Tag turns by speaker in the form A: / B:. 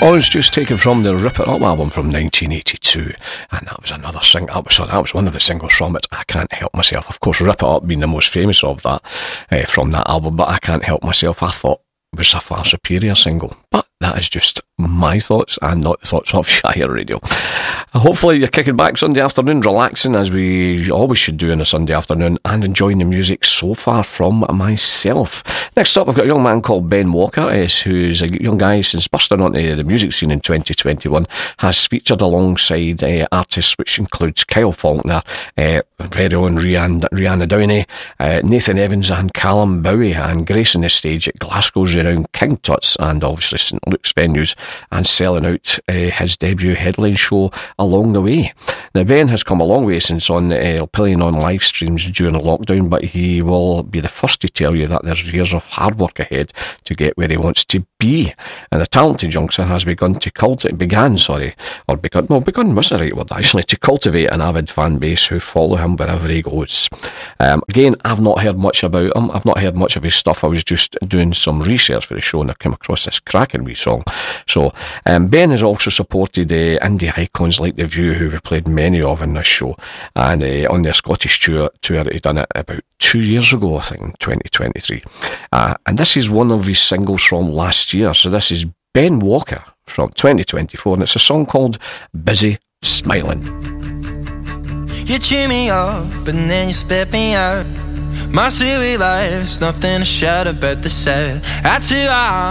A: Oh, it's just taken from the Rip It Up album from 1982, and that was another single. That was one of the singles from it. I Can't Help Myself. Of course, Rip It Up being the most famous of that from that album, but I Can't Help Myself, I thought was a far superior single. But that is just my thoughts and not the thoughts of Shire Radio. Hopefully you're kicking back Sunday afternoon, relaxing as we always should do on a Sunday afternoon, and enjoying the music so far from myself. Next up, I've got a young man called Ben Walker, who's a young guy since bursting onto the music scene in 2021, has featured alongside artists which includes Kyle Faulkner, very own Rihanna Downey, Nathan Evans and Callum Bowie, and gracing the stage at Glasgow's renowned King Tut's and obviously St Luke's venues, and selling out his debut headline show along the way. Now, Ben has come a long way since playing on live streams during the lockdown, but he will be the first to tell you that there's years of hard work ahead to get where he wants to be. And the talented youngster has begun was the right word actually, to cultivate an avid fan base who follow him wherever he goes. Again, I've not heard much about him. I've not heard much of his stuff. I was just doing some research for the show and I came across this cracking wee song. So Ben has also supported indie icons like The View, who we've played many of in this show, and on their Scottish tour he done it about 2 years ago, I think, in 2023. And this is one of his singles from last year. So this is Ben Walker from 2024, and it's a song called Busy Smiling.
B: You cheer me up, but then you spit me out. My silly life's nothing to shout about the sad. I too